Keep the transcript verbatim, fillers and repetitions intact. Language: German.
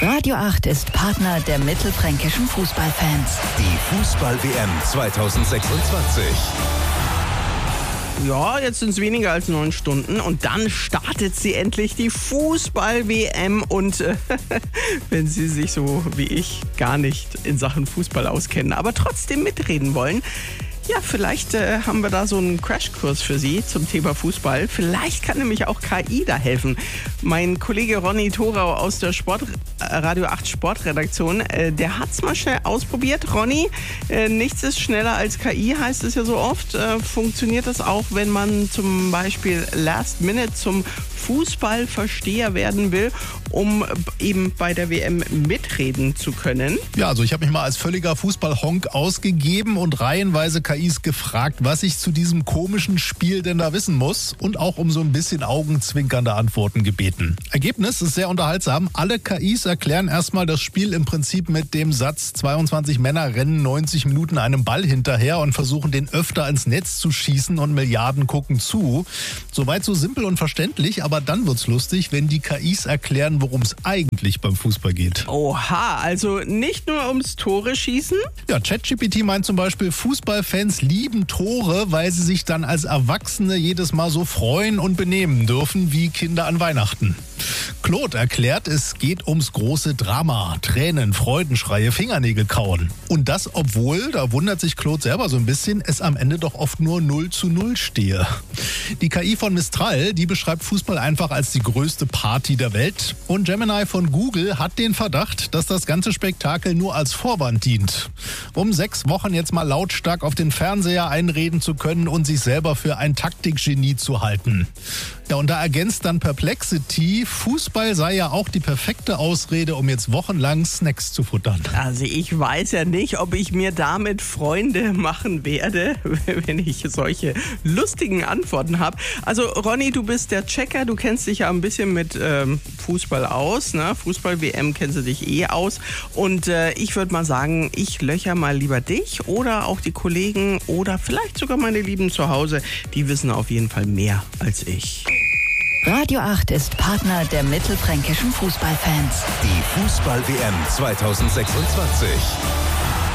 Radio acht ist Partner der mittelfränkischen Fußballfans. Die Fußball-W M zweitausendsechsundzwanzig. Ja, jetzt sind es weniger als neun Stunden und dann startet sie endlich, die Fußball-W M. Und äh, wenn Sie sich so wie ich gar nicht in Sachen Fußball auskennen, aber trotzdem mitreden wollen, ja, vielleicht äh, haben wir da so einen Crashkurs für Sie zum Thema Fußball. Vielleicht kann nämlich auch K I da helfen. Mein Kollege Ronny Thorau aus der Sport, äh, Radio acht Sportredaktion, äh, der hat's mal schnell ausprobiert. Ronny, äh, nichts ist schneller als K I, heißt es ja so oft. Äh, funktioniert das auch, wenn man zum Beispiel Last Minute zum Fußballversteher werden will, um eben bei der W M mitreden zu können? Ja, also ich habe mich mal als völliger Fußball-Honk ausgegeben und reihenweise K Is gefragt, was ich zu diesem komischen Spiel denn da wissen muss, und auch um so ein bisschen augenzwinkernde Antworten gebeten. Ergebnis ist sehr unterhaltsam. Alle K Is erklären erstmal das Spiel im Prinzip mit dem Satz, zweiundzwanzig Männer rennen neunzig Minuten einem Ball hinterher und versuchen den öfter ins Netz zu schießen und Milliarden gucken zu. Soweit so simpel und verständlich, aber dann wird's lustig, wenn die K Is erklären, worum es eigentlich beim Fußball geht. Oha, also nicht nur ums Tore schießen? Ja, ChatGPT meint zum Beispiel, Fußballfans lieben Tore, weil sie sich dann als Erwachsene jedes Mal so freuen und benehmen dürfen wie Kinder an Weihnachten. Claude erklärt, es geht ums große Drama. Tränen, Freudenschreie, Fingernägel kauen. Und das, obwohl, da wundert sich Claude selber so ein bisschen, es am Ende doch oft nur null zu null stehe. Die K I von Mistral, die beschreibt Fußball einfach als die größte Party der Welt. Und Gemini von Google hat den Verdacht, dass das ganze Spektakel nur als Vorwand dient. Um sechs Wochen jetzt mal lautstark auf den Fernseher einreden zu können und sich selber für ein Taktikgenie zu halten. Ja, und da ergänzt dann Perplexity, Fußball sei ja auch die perfekte Ausrede, um jetzt wochenlang Snacks zu futtern. Also ich weiß ja nicht, ob ich mir damit Freunde machen werde, wenn ich solche lustigen Antworten habe. Also Ronny, du bist der Checker, du kennst dich ja ein bisschen mit ähm, Fußball aus, ne? Fußball-W M kennst du dich eh aus. Und äh, ich würde mal sagen, ich löcher mal lieber dich oder auch die Kollegen oder vielleicht sogar meine Lieben zu Hause. Die wissen auf jeden Fall mehr als ich. Radio acht ist Partner der mittelfränkischen Fußballfans. Die Fußball-W M zweitausendsechsundzwanzig.